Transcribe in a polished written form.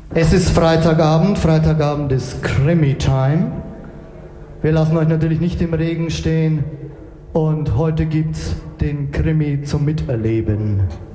Es ist Freitagabend ist Krimi-Time. Wir lassen euch natürlich nicht im Regen stehen und heute gibt's den Krimi zum Miterleben.